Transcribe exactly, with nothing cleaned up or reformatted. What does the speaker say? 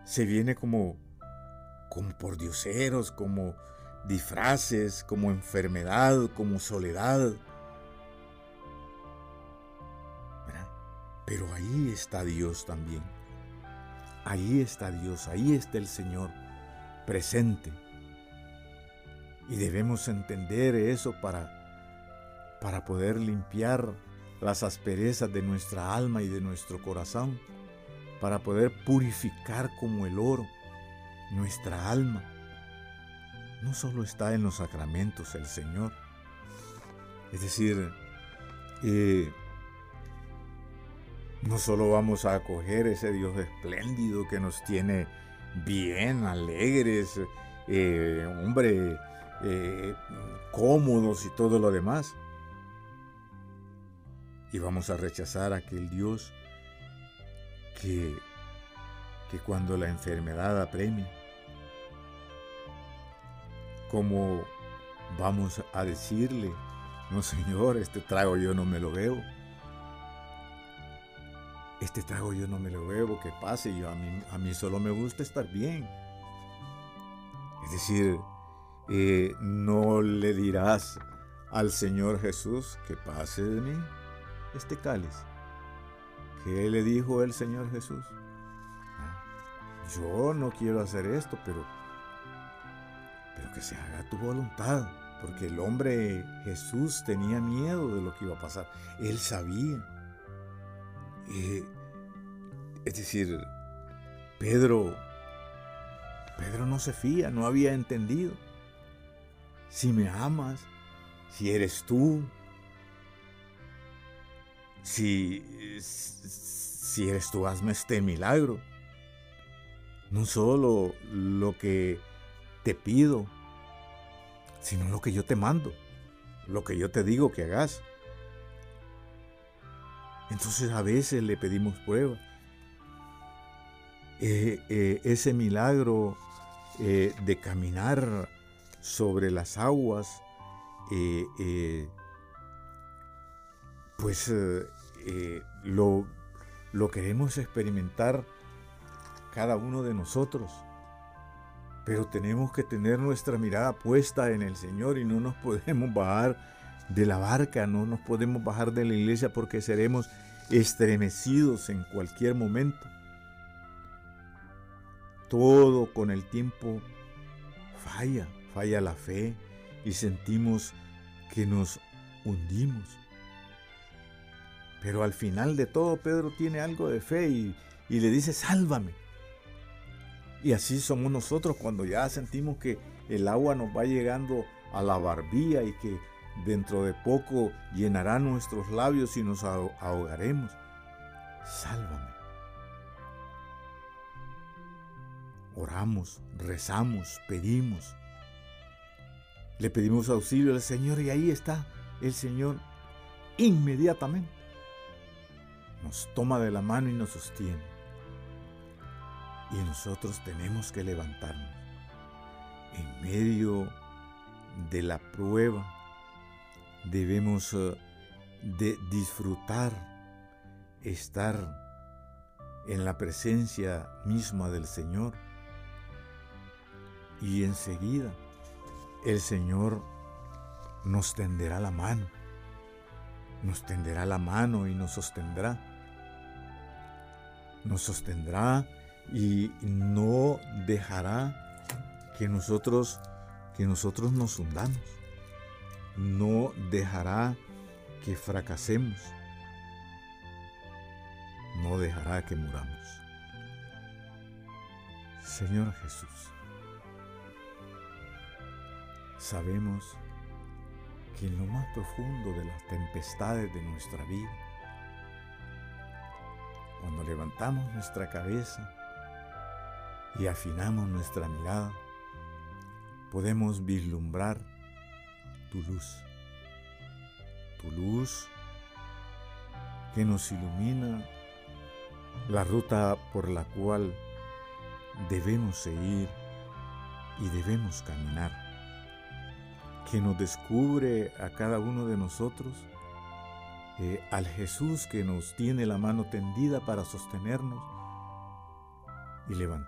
se viene como, como por dioseros, como disfraces, como enfermedad, como soledad. ¿Verdad? Pero ahí está Dios también. Ahí está Dios, ahí está el Señor presente. Y debemos entender eso para, para poder limpiar las asperezas de nuestra alma y de nuestro corazón, para poder purificar como el oro nuestra alma. No solo está en los sacramentos el Señor, es decir, eh, no solo vamos a acoger ese Dios espléndido que nos tiene bien, alegres, eh, hombre, eh, cómodos y todo lo demás, y vamos a rechazar a aquel Dios que, que cuando la enfermedad apremia, como vamos a decirle, no Señor, este trago yo no me lo bebo, este trago yo no me lo bebo, que pase, yo, a, mí, a mí solo me gusta estar bien. Es decir, eh, no le dirás al Señor Jesús que pase de mí este cáliz. ¿Qué le dijo el Señor Jesús? Yo no quiero hacer esto, pero, pero que se haga tu voluntad. Porque el hombre Jesús tenía miedo de lo que iba a pasar. Él sabía. Eh, es decir, Pedro, Pedro no se fía, no había entendido. Si me amas, si eres tú, si, si eres tú, hazme este milagro. No solo lo que te pido, sino lo que yo te mando, lo que yo te digo que hagas. Entonces a veces le pedimos prueba. Eh, eh, ese milagro eh, de caminar sobre las aguas, eh, eh, pues eh, eh, lo, lo queremos experimentar cada uno de nosotros, pero tenemos que tener nuestra mirada puesta en el Señor y no nos podemos bajar de la barca, no nos podemos bajar de la iglesia porque seremos estremecidos en cualquier momento. Todo con el tiempo falla, falla la fe y sentimos que nos hundimos. Pero al final de todo Pedro tiene algo de fe y, y le dice, sálvame. Y así somos nosotros cuando ya sentimos que el agua nos va llegando a la barbilla y que dentro de poco llenará nuestros labios y nos ahogaremos. Sálvame. Oramos, rezamos, pedimos. Le pedimos auxilio al Señor y ahí está el Señor inmediatamente. Nos toma de la mano y nos sostiene. Y nosotros tenemos que levantarnos. En medio de la prueba debemos de disfrutar, estar en la presencia misma del Señor. Y enseguida el Señor nos tenderá la mano, nos tenderá la mano y nos sostendrá. Nos sostendrá y no dejará que nosotros, que nosotros nos hundamos. No dejará que fracasemos. No dejará que muramos. Señor Jesús, sabemos que en lo más profundo de las tempestades de nuestra vida, cuando levantamos nuestra cabeza y afinamos nuestra mirada, podemos vislumbrar tu luz, tu luz que nos ilumina la ruta por la cual debemos seguir y debemos caminar, que nos descubre a cada uno de nosotros eh, al Jesús que nos tiene la mano tendida para sostenernos y levantarnos.